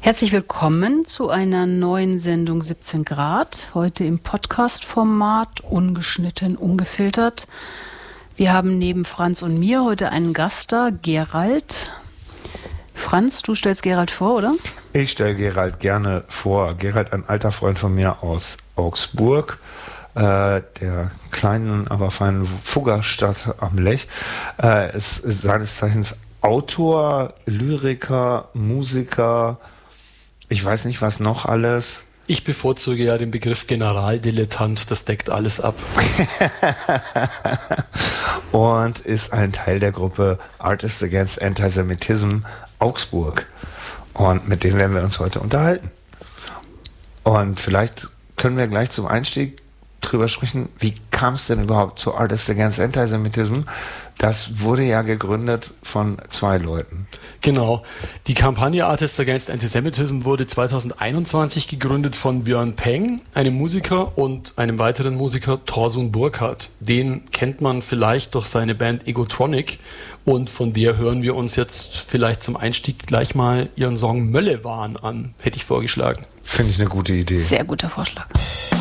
Herzlich willkommen zu einer neuen Sendung 17 Grad. Heute im Podcast-Format, ungeschnitten, ungefiltert. Wir haben neben Franz und mir heute einen Gast da, Gerald. Franz, du stellst Gerald vor, oder? Ich stelle Gerald gerne vor. Gerald, ein alter Freund von mir aus Augsburg, der kleinen, aber feinen Fuggerstadt am Lech. Ist seines Zeichens Autor, Lyriker, Musiker, ich weiß nicht, was noch alles. Ich bevorzuge ja den Begriff Generaldilettant, das deckt alles ab. Und ist ein Teil der Gruppe Artists Against Antisemitism Augsburg. Und mit denen werden wir uns heute unterhalten. Und vielleicht können wir gleich zum Einstieg drüber sprechen, wie kam es denn überhaupt zu Artists Against Antisemitism? Das wurde ja gegründet von zwei Leuten. Genau. Die Kampagne Artists Against Antisemitism wurde 2021 gegründet von Björn Peng, einem Musiker, und einem weiteren Musiker, Torsun Burkhardt. Den kennt man vielleicht durch seine Band Egotronic, und von der hören wir uns jetzt vielleicht zum Einstieg gleich mal ihren Song Möllewahn an, hätte ich vorgeschlagen. Finde ich eine gute Idee. Sehr guter Vorschlag.